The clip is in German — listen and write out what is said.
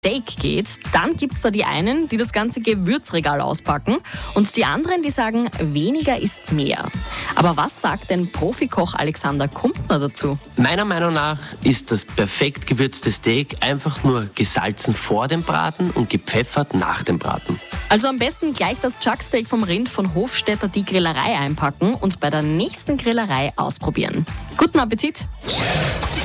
Steak geht, dann gibt es da die einen, die das ganze Gewürzregal auspacken und die anderen, die sagen, weniger ist mehr. Aber was sagt denn Profikoch Alexander Kumpner dazu? Meiner Meinung nach ist das perfekt gewürzte Steak einfach nur gesalzen vor dem Braten und gepfeffert nach dem Braten. Also am besten gleich das Chucksteak vom Rind von Hofstetter die Grillerei einpacken und bei der nächsten Grillerei ausprobieren. Guten Appetit!